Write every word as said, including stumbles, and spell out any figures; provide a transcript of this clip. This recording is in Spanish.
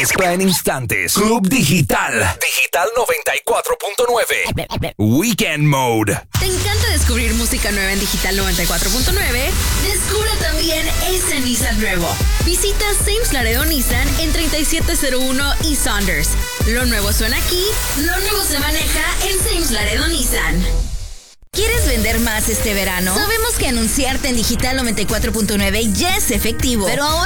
Está en instantes. Club Digital. Digital noventa y cuatro punto nueve. Weekend Mode. ¿Te encanta descubrir música nueva en Digital noventa y cuatro punto nueve? Descubre también ese Nissan nuevo. Visita Sames Laredo Nissan en treinta y siete cero uno y Saunders. Lo nuevo suena aquí, lo nuevo se maneja en Sames Laredo Nissan. ¿Quieres vender más este verano? Sabemos que anunciarte en Digital noventa y cuatro punto nueve ya es efectivo, pero ahora